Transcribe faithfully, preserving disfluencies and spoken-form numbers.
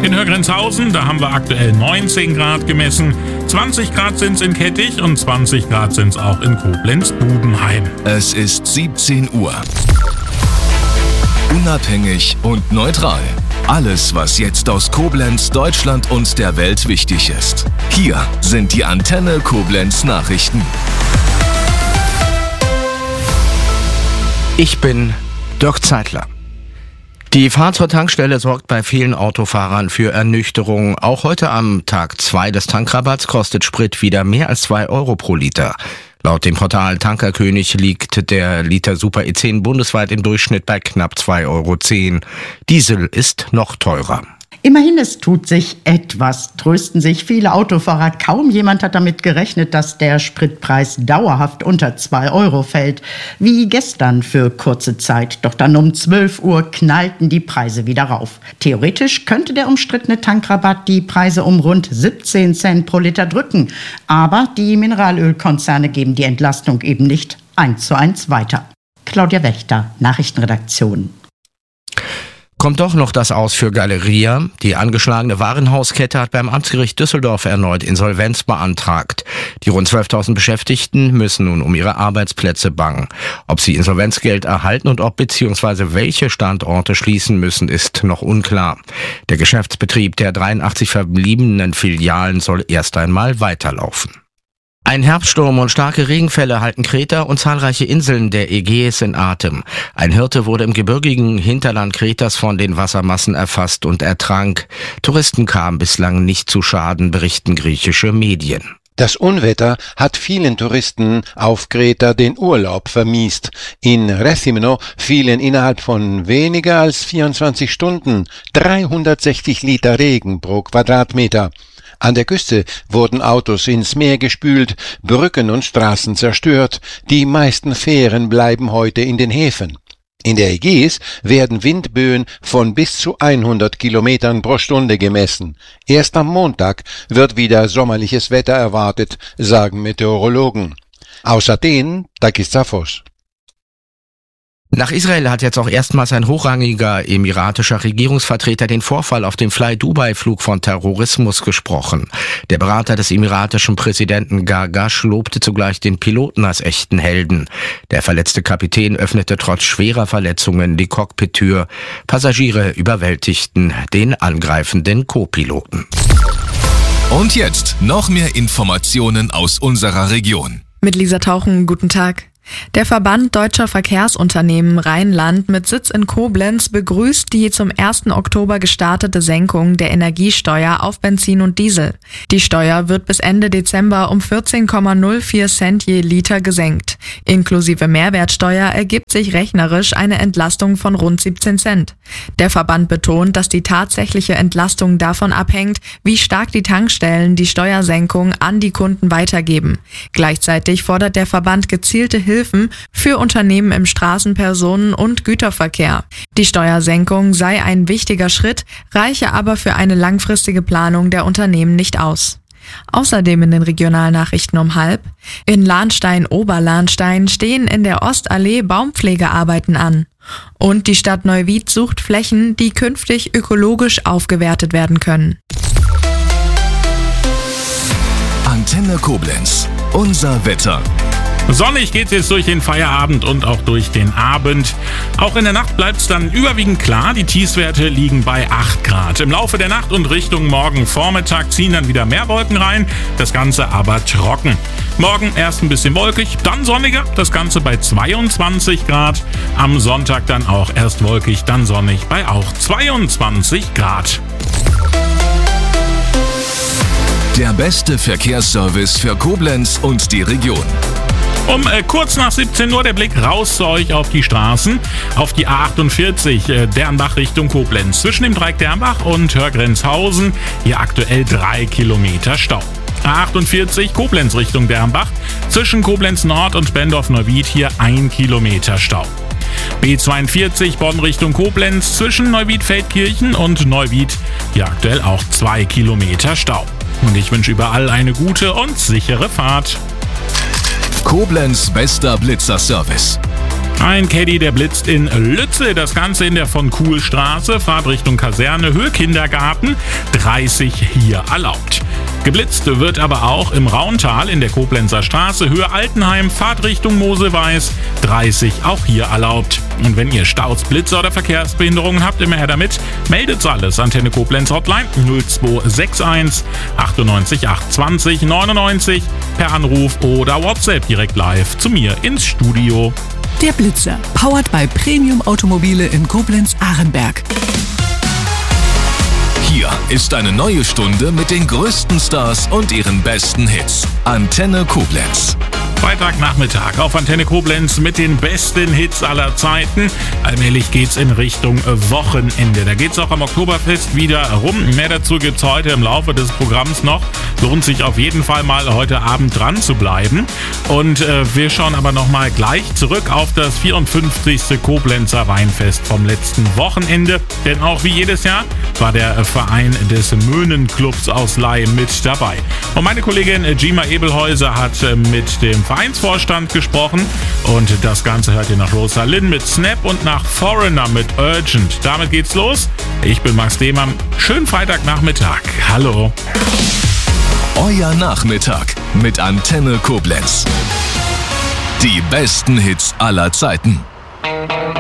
In Hörgrenzhausen, da haben wir aktuell neunzehn Grad gemessen. zwanzig Grad sind es in Kettich und zwanzig Grad sind es auch in Koblenz-Bubenheim. Es ist siebzehn Uhr. Unabhängig und neutral. Alles, was jetzt aus Koblenz, Deutschland und der Welt wichtig ist. Hier sind die Antenne Koblenz Nachrichten. Ich bin Dirk Zeitler. Die Fahrt zur Tankstelle sorgt bei vielen Autofahrern für Ernüchterung. Auch heute am Tag zwei des Tankrabatts kostet Sprit wieder mehr als zwei Euro pro Liter. Laut dem Portal Tankerkönig liegt der Liter Super E zehn bundesweit im Durchschnitt bei knapp zwei Euro zehn. Diesel ist noch teurer. Immerhin, es tut sich etwas, trösten sich viele Autofahrer. Kaum jemand hat damit gerechnet, dass der Spritpreis dauerhaft unter zwei Euro fällt. Wie gestern für kurze Zeit. Doch dann um zwölf Uhr knallten die Preise wieder rauf. Theoretisch könnte der umstrittene Tankrabatt die Preise um rund siebzehn Cent pro Liter drücken. Aber die Mineralölkonzerne geben die Entlastung eben nicht eins zu eins weiter. Claudia Wächter, Nachrichtenredaktion. Kommt doch noch das aus für Galeria. Die angeschlagene Warenhauskette hat beim Amtsgericht Düsseldorf erneut Insolvenz beantragt. Die rund zwölftausend Beschäftigten müssen nun um ihre Arbeitsplätze bangen. Ob sie Insolvenzgeld erhalten und ob bzw. welche Standorte schließen müssen, ist noch unklar. Der Geschäftsbetrieb der dreiundachtzig verbliebenen Filialen soll erst einmal weiterlaufen. Ein Herbststurm und starke Regenfälle halten Kreta und zahlreiche Inseln der Ägäis in Atem. Ein Hirte wurde im gebirgigen Hinterland Kretas von den Wassermassen erfasst und ertrank. Touristen kamen bislang nicht zu Schaden, berichten griechische Medien. Das Unwetter hat vielen Touristen auf Kreta den Urlaub vermiest. In Rethymno fielen innerhalb von weniger als vierundzwanzig Stunden dreihundertsechzig Liter Regen pro Quadratmeter. An der Küste wurden Autos ins Meer gespült, Brücken und Straßen zerstört. Die meisten Fähren bleiben heute in den Häfen. In der Ägäis werden Windböen von bis zu hundert Kilometern pro Stunde gemessen. Erst am Montag wird wieder sommerliches Wetter erwartet, sagen Meteorologen. Aus Athen, Takis Zaphos. Nach Israel hat jetzt auch erstmals ein hochrangiger emiratischer Regierungsvertreter den Vorfall auf dem Fly-Dubai-Flug von Terrorismus gesprochen. Der Berater des emiratischen Präsidenten Gargash lobte zugleich den Piloten als echten Helden. Der verletzte Kapitän öffnete trotz schwerer Verletzungen die Cockpittür. Passagiere überwältigten den angreifenden Co-Piloten. Und jetzt noch mehr Informationen aus unserer Region. Mit Lisa Tauchen, guten Tag. Der Verband Deutscher Verkehrsunternehmen Rheinland mit Sitz in Koblenz begrüßt die zum ersten Oktober gestartete Senkung der Energiesteuer auf Benzin und Diesel. Die Steuer wird bis Ende Dezember um vierzehn Komma null vier Cent je Liter gesenkt. Inklusive Mehrwertsteuer ergibt sich rechnerisch eine Entlastung von rund siebzehn Cent. Der Verband betont, dass die tatsächliche Entlastung davon abhängt, wie stark die Tankstellen die Steuersenkung an die Kunden weitergeben. Gleichzeitig fordert der Verband gezielte Hilfen für Unternehmen im Straßenpersonen- und Güterverkehr. Die Steuersenkung sei ein wichtiger Schritt, reiche aber für eine langfristige Planung der Unternehmen nicht aus. Außerdem in den Regionalnachrichten um halb. In Lahnstein-Oberlahnstein stehen in der Ostallee Baumpflegearbeiten an. Und die Stadt Neuwied sucht Flächen, die künftig ökologisch aufgewertet werden können. Antenne Koblenz. Unser Wetter. Sonnig geht's jetzt durch den Feierabend und auch durch den Abend. Auch in der Nacht bleibt's dann überwiegend klar. Die Tiefstwerte liegen bei acht Grad. Im Laufe der Nacht und Richtung morgen Vormittag ziehen dann wieder mehr Wolken rein. Das Ganze aber trocken. Morgen erst ein bisschen wolkig, dann sonniger. Das Ganze bei zweiundzwanzig Grad. Am Sonntag dann auch erst wolkig, dann sonnig bei auch zweiundzwanzig Grad. Der beste Verkehrsservice für Koblenz und die Region. Um äh, kurz nach siebzehn Uhr der Blick raus zu euch auf die Straßen, auf die A achtundvierzig, äh, Dernbach Richtung Koblenz. Zwischen dem Dreieck Dernbach und Hörgrenzhausen hier aktuell drei Kilometer Stau. A achtundvierzig Koblenz Richtung Dernbach, zwischen Koblenz Nord und Bendorf-Neuwied hier ein Kilometer Stau. B zweiundvierzig Bonn Richtung Koblenz, zwischen Neuwied-Feldkirchen und Neuwied hier aktuell auch zwei Kilometer Stau. Und ich wünsche überall eine gute und sichere Fahrt. Koblenz bester Blitzerservice. Ein Caddy, der blitzt in Lützel, das Ganze in der von Kuhlstraße, Fahrt Richtung Kaserne, Höhe Kindergarten, dreißig hier erlaubt. Geblitzt wird aber auch im Rauntal in der Koblenzer Straße, Höhe Altenheim, Fahrt Richtung Mosel-Weiß, dreißig auch hier erlaubt. Und wenn ihr Staus, Blitze oder Verkehrsbehinderungen habt, immer her damit, meldet's alles. Antenne Koblenz Hotline null zwei sechs eins achtundneunzig acht zwanzig neunundneunzig per Anruf oder WhatsApp direkt live zu mir ins Studio. Der Blitzer, powered by Premium Automobile in Koblenz-Arenberg. Hier ist eine neue Stunde mit den größten Stars und ihren besten Hits. Antenne Koblenz. Freitagnachmittag auf Antenne Koblenz mit den besten Hits aller Zeiten. Allmählich geht's in Richtung Wochenende. Da geht's auch am Oktoberfest wieder rum. Mehr dazu gibt's heute im Laufe des Programms noch. Lohnt sich auf jeden Fall mal heute Abend dran zu bleiben. Und äh, wir schauen aber nochmal gleich zurück auf das vierundfünfzigste Koblenzer Weinfest vom letzten Wochenende. Denn auch wie jedes Jahr war der Verein des Möhnenclubs aus Lai mit dabei. Und meine Kollegin Gima Ebelhäuser hat mit dem Vereinsvorstand gesprochen und das Ganze hört ihr nach Rosa Lynn mit Snap und nach Foreigner mit Urgent. Damit geht's los. Ich bin Max Lehmann. Schönen Freitagnachmittag. Hallo. Euer Nachmittag mit Antenne Koblenz. Die besten Hits aller Zeiten.